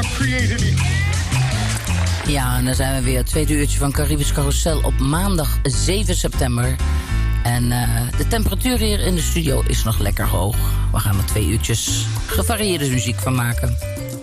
God created it. Ja, en dan zijn we weer het tweede uurtje van Caribisch Carousel op maandag 7 september. En de temperatuur hier in de studio is nog lekker hoog. We gaan er 2 uurtjes gevarieerde muziek van maken.